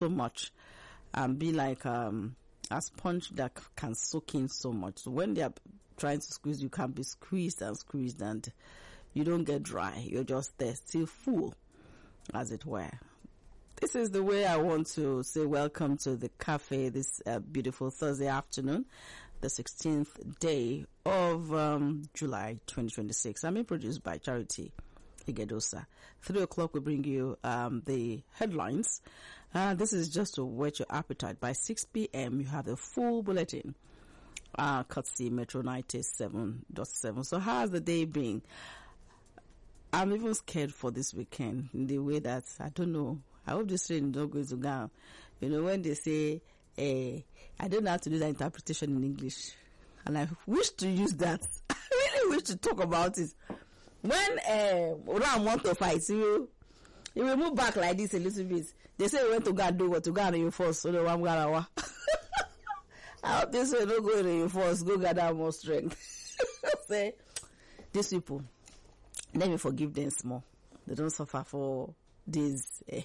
so much and be like a sponge that can soak in so much. So when they are trying to squeeze, you can be squeezed and you don't get dry. You're just there, still full, as it were. This is the way I want to say welcome to the cafe this beautiful Thursday afternoon, the 16th day of July 2026. I'm produced by Charity Igedosa. 3 o'clock we bring you the headlines. This is just to whet your appetite. By 6 p.m. you have the full bulletin. Courtesy Metro 97.7. So how's the day been? I'm even scared for this weekend in the way that I don't know. I hope this rain is not going to go. You know, when they say, I don't know how to do that interpretation in English. And I wish to use that. I really wish to talk about it. When Ram want to fight you, he will move back like this a little bit. They say he went to go and do what? To go and reinforce. So the one I hope this way don't go and reinforce. Go gather more strength. Say, these people, let me forgive them small. They don't suffer for days.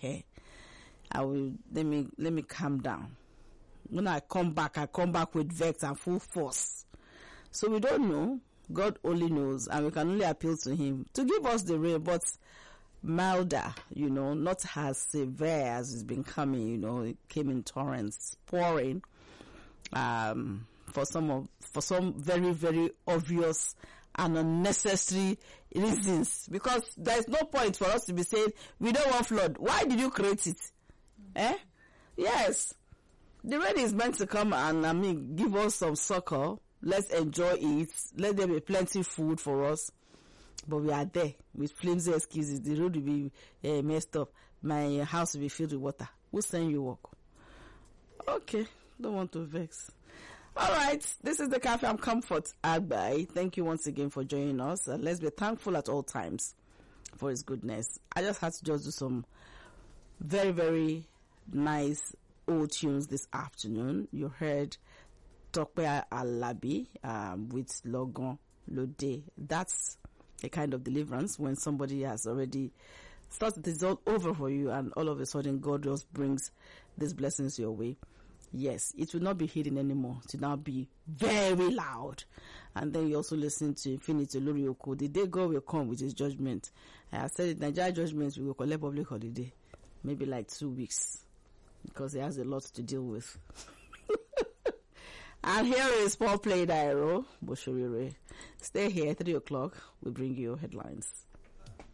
Let me calm down. When I come back with vex and full force. So we don't know. God only knows, and we can only appeal to Him to give us the rain, but milder, you know, not as severe as it's been coming. You know, it came in torrents, pouring. For some very, very obvious and unnecessary reasons, because there is no point for us to be saying we don't want flood. Why did you create it? Yes, the rain is meant to come and give us some succor. Let's enjoy it. Let there be plenty food for us. But we are there with flimsy excuses. The road will be messed up. My house will be filled with water. Who send you work? Okay, don't want to vex. All right, this is the Cafe. I'm Comfort Agbai. Thank you once again for joining us. Let's be thankful at all times for His goodness. I just had to do some very, very nice old tunes this afternoon. You heard Tope Alabi with Logan Lode. That's a kind of deliverance when somebody has already thought it is all over for you, and all of a sudden God just brings these blessings your way. Yes, it will not be hidden anymore. It will now be very loud. And then you also listen to Infinity Lorioko. The day God will come with His judgment. I said it, Nigeria judgments, we will collect public holiday. Maybe like 2 weeks. Because He has a lot to deal with. And here is Paul Play Dairo Boshorire. Stay here, 3 o'clock. We bring you headlines.